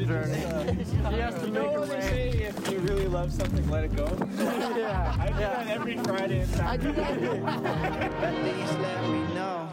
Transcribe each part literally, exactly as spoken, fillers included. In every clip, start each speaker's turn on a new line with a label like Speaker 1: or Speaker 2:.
Speaker 1: journey. He has to
Speaker 2: You
Speaker 1: make
Speaker 2: know
Speaker 1: a
Speaker 2: what they
Speaker 1: way.
Speaker 2: say, if you really love something, let it go?
Speaker 1: Yeah,
Speaker 2: I do
Speaker 1: yeah.
Speaker 2: that every Friday and Saturday.
Speaker 3: Please let me know.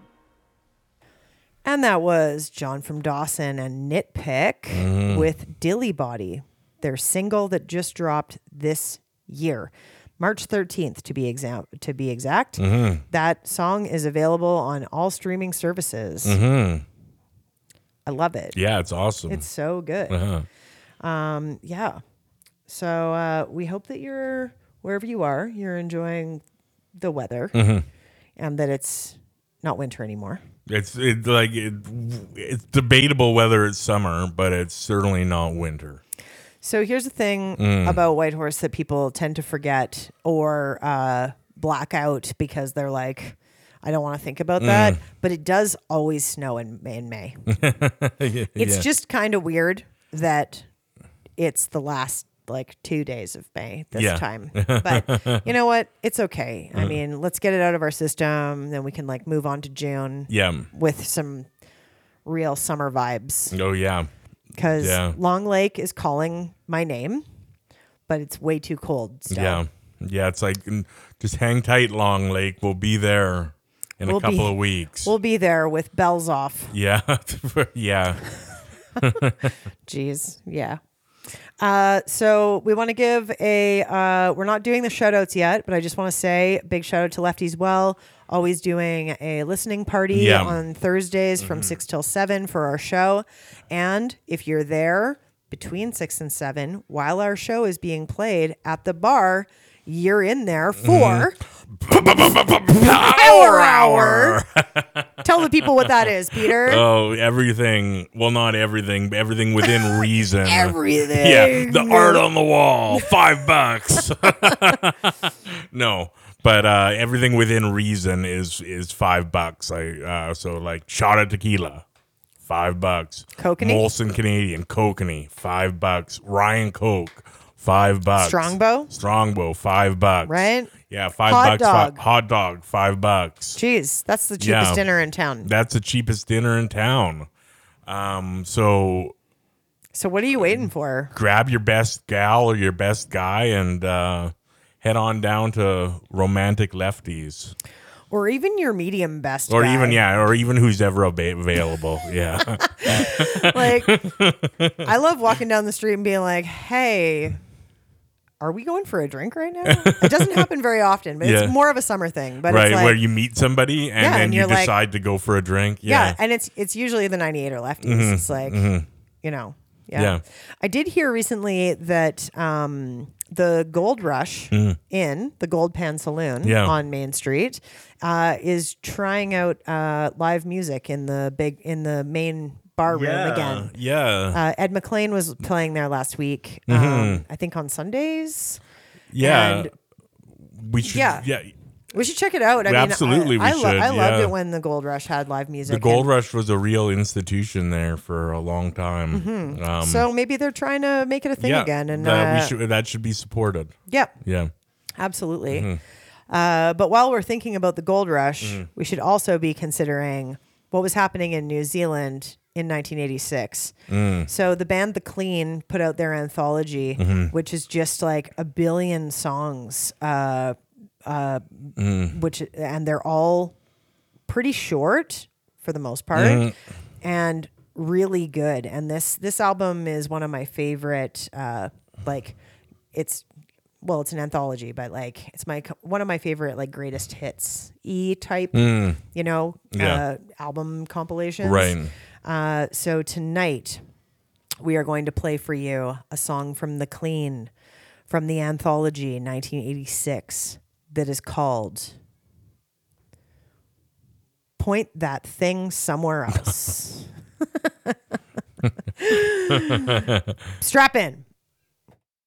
Speaker 4: And that was John from Dawson and Nitpick
Speaker 5: Mm-hmm.
Speaker 4: with Dilly Body, their single that just dropped this year, March thirteenth to be exam- to be exact.
Speaker 5: Mm-hmm.
Speaker 4: That song is available on all streaming services.
Speaker 5: Mm-hmm.
Speaker 4: I love it.
Speaker 5: Yeah, it's awesome.
Speaker 4: It's so good.
Speaker 5: uh-huh.
Speaker 4: Um, yeah. So uh, we hope that you're wherever you are, you're enjoying the weather
Speaker 5: Mm-hmm.
Speaker 4: and that it's not winter anymore.
Speaker 5: It's it, like it, it's debatable whether it's summer, but it's certainly not winter.
Speaker 4: So here's the thing
Speaker 5: Mm.
Speaker 4: about Whitehorse that people tend to forget or uh, black out because they're like, I don't want to think about that. But it does always snow in, in May.
Speaker 5: Yeah.
Speaker 4: It's just kind of weird that it's the last like two days of May this
Speaker 5: Yeah.
Speaker 4: time. But you know what? It's okay. I mean, let's get it out of our system. Then we can like move on to June
Speaker 5: yeah.
Speaker 4: with some real summer vibes.
Speaker 5: Oh yeah.
Speaker 4: Because
Speaker 5: Yeah.
Speaker 4: Long Lake is calling my name, but it's way too cold still.
Speaker 5: Yeah. Yeah. It's like mm, just hang tight, Long Lake. We'll be there in
Speaker 4: We'll
Speaker 5: a couple
Speaker 4: be-
Speaker 5: of weeks.
Speaker 4: We'll be there with bells off.
Speaker 5: yeah. yeah.
Speaker 4: Jeez. Yeah. Uh, so we want to give a, uh, we're not doing the shout outs yet, but I just want to say big shout out to Lefty's Well, always doing a listening party
Speaker 5: Yeah.
Speaker 4: on Thursdays from six till seven for our show. And if you're there between six and seven, while our show is being played at the bar, you're in there for Power Hour. Tell the people what that is, Peter.
Speaker 5: Oh, everything. Well, not everything, but everything within reason.
Speaker 4: Everything.
Speaker 5: Yeah. The art on the wall, five bucks. No, but uh, everything within reason is is five bucks. I uh, so like shot of tequila, five bucks.
Speaker 4: Kokanee?
Speaker 5: Molson Canadian, Kokanee, five bucks. Ryan Coke, five bucks.
Speaker 4: Strongbow?
Speaker 5: Strongbow, five bucks.
Speaker 4: Right?
Speaker 5: Yeah, five
Speaker 4: Hot
Speaker 5: bucks.
Speaker 4: dog.
Speaker 5: Fi- hot dog, five bucks.
Speaker 4: Jeez, that's the cheapest
Speaker 5: Yeah.
Speaker 4: dinner in town.
Speaker 5: That's the cheapest dinner in town. Um, so
Speaker 4: So what are you waiting for?
Speaker 5: grab your best gal or your best guy and uh, head on down to Romantic Lefties,
Speaker 4: Or even your medium best
Speaker 5: or
Speaker 4: guy.
Speaker 5: even yeah, or even who's ever ab- available. Yeah,
Speaker 4: Like, I love walking down the street and being like, hey, are we going for a drink right now? It doesn't happen very often, but
Speaker 5: Yeah.
Speaker 4: it's more of a summer thing. But
Speaker 5: right.
Speaker 4: it's like,
Speaker 5: where you meet somebody and
Speaker 4: Yeah,
Speaker 5: then
Speaker 4: and
Speaker 5: you
Speaker 4: you're like-
Speaker 5: decide to go for a drink.
Speaker 4: yeah.
Speaker 5: Yeah,
Speaker 4: and it's it's usually the ninety-eight or lefties. It's like, you know, yeah.
Speaker 5: Yeah.
Speaker 4: I did hear recently that um, the Gold Rush Inn, the Gold Pan Saloon
Speaker 5: Yeah.
Speaker 4: on Main Street, uh, is trying out uh, live music in the big in the main bar room
Speaker 5: yeah,
Speaker 4: again.
Speaker 5: yeah.
Speaker 4: Uh, Ed McLean was playing there last week. Um, I think on Sundays.
Speaker 5: yeah.
Speaker 4: and-
Speaker 5: we should.
Speaker 4: yeah.
Speaker 5: Yeah,
Speaker 4: We should check it out. I
Speaker 5: We
Speaker 4: mean,
Speaker 5: absolutely
Speaker 4: I,
Speaker 5: we
Speaker 4: I, lo-
Speaker 5: should,
Speaker 4: I loved
Speaker 5: yeah.
Speaker 4: it when the Gold Rush had live music.
Speaker 5: the Gold
Speaker 4: and-
Speaker 5: Rush was a real institution there for a long time. Um,
Speaker 4: So maybe they're trying to make it a thing
Speaker 5: yeah,
Speaker 4: again, and
Speaker 5: that,
Speaker 4: uh,
Speaker 5: we should, that should be supported.
Speaker 4: yep,
Speaker 5: Yeah.
Speaker 4: absolutely.
Speaker 5: Mm-hmm.
Speaker 4: Uh, but while we're thinking about the Gold Rush,
Speaker 5: Mm-hmm.
Speaker 4: we should also be considering what was happening in New Zealand in nineteen eighty-six.
Speaker 5: Mm.
Speaker 4: So the band The Clean put out their anthology,
Speaker 5: Mm-hmm.
Speaker 4: which is just like a billion songs, uh, uh,
Speaker 5: Mm.
Speaker 4: which and they're all pretty short for the most part,
Speaker 5: Mm-hmm.
Speaker 4: and really good. And this this album is one of my favorite. Uh, like, it's well, it's an anthology, but like it's my one of my favorite like greatest hits E type, you know,
Speaker 5: Mm. Yeah.
Speaker 4: uh, album compilations.
Speaker 5: Right.
Speaker 4: Uh, so tonight we are going to play for you a song from The Clean from the anthology nineteen eighty-six that is called Point That Thing Somewhere Else. Strap in.